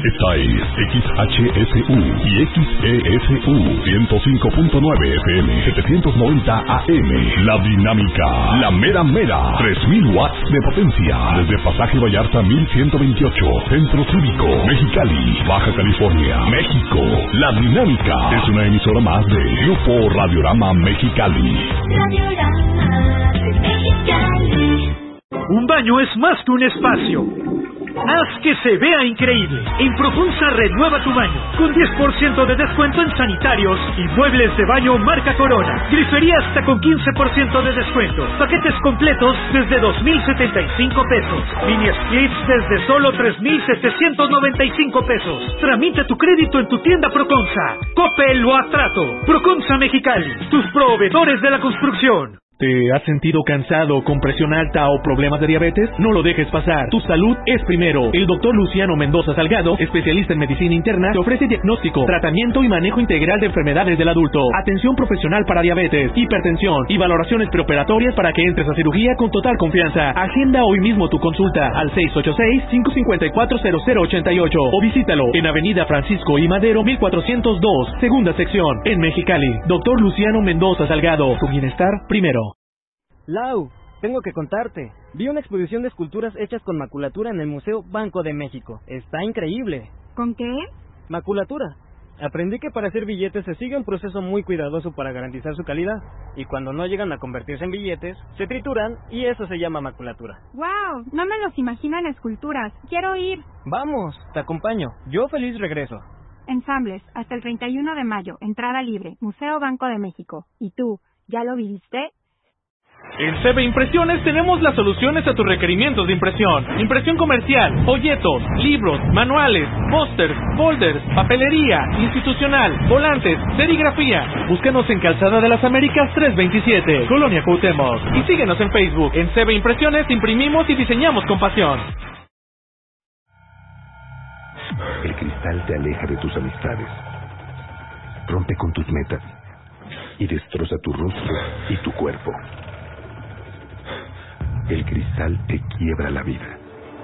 Esta es XHSU y XESU 105.9 FM, 790 AM. La Dinámica, la mera mera, 3000 watts de potencia. Desde Pasaje Vallarta 1128, Centro Cívico, Mexicali, Baja California, México. La Dinámica es una emisora más de Grupo Radiorama Mexicali. Radiorama Mexicali. Un baño es más que un espacio. Haz que se vea increíble. En Profunza renueva tu baño con 10% de descuento en sanitarios y muebles de baño marca Corona. Grifería hasta con 15% de descuento. Paquetes completos desde 2,075 pesos. Mini splits desde solo 3,795 pesos. Tramita tu crédito en tu tienda Proconza. Coppel o Atrato. Proconza Mexicali, tus proveedores de la construcción. ¿Te has sentido cansado, con presión alta o problemas de diabetes? No lo dejes pasar. Tu salud es primero. El doctor Luciano Mendoza Salgado, especialista en medicina interna, te ofrece diagnóstico, tratamiento y manejo integral de enfermedades del adulto, atención profesional para diabetes, hipertensión y valoraciones preoperatorias para que entres a cirugía con total confianza. Agenda hoy mismo tu consulta al 686-554-0088 o visítalo en Avenida Francisco I. Madero 1402, segunda sección, en Mexicali. Doctor Luciano Mendoza Salgado, tu bienestar primero. Lau, tengo que contarte. Vi una exposición de esculturas hechas con maculatura en el Museo Banco de México. Está increíble. ¿Con qué? Maculatura. Aprendí que para hacer billetes se sigue un proceso muy cuidadoso para garantizar su calidad. Y cuando no llegan a convertirse en billetes, se trituran y eso se llama maculatura. ¡Wow! No me los imagino en esculturas. Quiero ir. Vamos, te acompaño. Yo feliz regreso. Ensambles, hasta el 31 de mayo. Entrada libre. Museo Banco de México. ¿Y tú, ya lo viviste? En CB Impresiones tenemos las soluciones a tus requerimientos de impresión. Impresión comercial, folletos, libros, manuales, pósters, folders, papelería, institucional, volantes, serigrafía. Búscanos en Calzada de las Américas 327, Colonia Cuauhtémoc. Y síguenos en Facebook. En CB Impresiones imprimimos y diseñamos con pasión. El cristal te aleja de tus amistades, rompe con tus metas y destroza tu rostro y tu cuerpo. El cristal te quiebra la vida.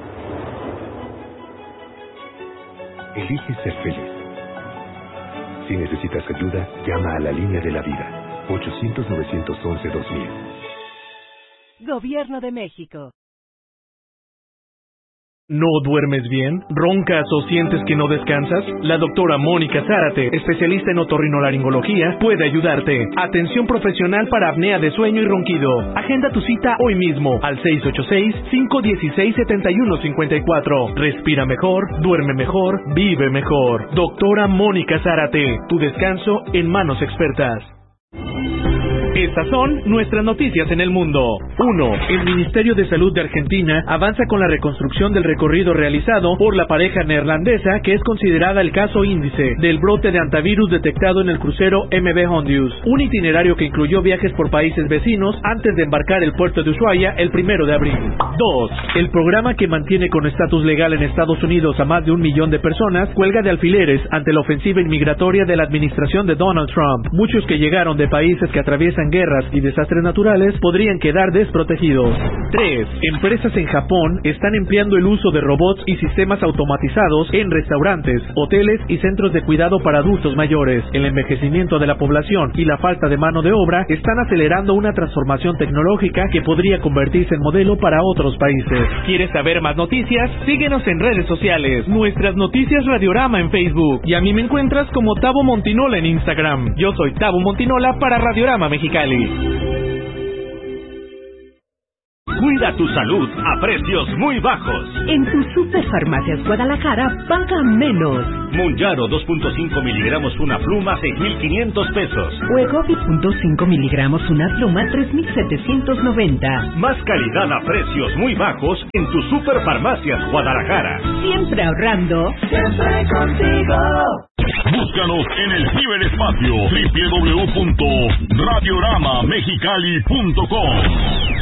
Elige ser feliz. Si necesitas ayuda, llama a la línea de la vida. 800-911-2000. Gobierno de México. ¿No duermes bien? ¿Roncas o sientes que no descansas? La doctora Mónica Zárate, especialista en otorrinolaringología, puede ayudarte. Atención profesional para apnea de sueño y ronquido. Agenda tu cita hoy mismo al 686-516-7154. Respira mejor, duerme mejor, vive mejor. Doctora Mónica Zárate, tu descanso en manos expertas. Estas son nuestras noticias en el mundo. 1. El Ministerio de Salud de Argentina avanza con la reconstrucción del recorrido realizado por la pareja neerlandesa que es considerada el caso índice del brote de antivirus detectado en el crucero MV Hondius, un itinerario que incluyó viajes por países vecinos antes de embarcar el puerto de Ushuaia el 1 de abril. 2. El programa que mantiene con estatus legal en Estados Unidos a más de 1 millón de personas cuelga de alfileres ante la ofensiva inmigratoria de la administración de Donald Trump. Muchos que llegaron de países que atraviesan guerras y desastres naturales podrían quedar desprotegidos. 3. Empresas en Japón están empleando el uso de robots y sistemas automatizados en restaurantes, hoteles y centros de cuidado para adultos mayores. El envejecimiento de la población y la falta de mano de obra están acelerando una transformación tecnológica que podría convertirse en modelo para otros países. ¿Quieres saber más noticias? Síguenos en redes sociales. Nuestras Noticias Radiorama en Facebook. Y a mí me encuentras como Tabo Montinola en Instagram. Yo soy Tabo Montinola para Radiorama Mexicali. Cuida tu salud a precios muy bajos. En tu Superfarmacias Guadalajara paga menos. Munjaro 2.5 miligramos una pluma, 6,500 pesos. Wegovy 0.5 miligramos una pluma, 3,790. Más calidad a precios muy bajos en tu Superfarmacias Guadalajara. Siempre ahorrando. Siempre contigo. Búscanos en el ciberespacio www.radioramamexicali.com.